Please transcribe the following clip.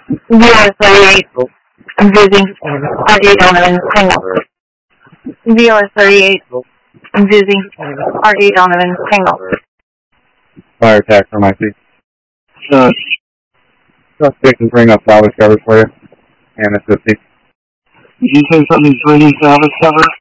VR38, I'm using R811 hang up. VR38, I'm using R811 hang up. Fire attack from IC. Suspect is bring up salvage cover for you. And it's 50. Did you say something's bringing salvage cover?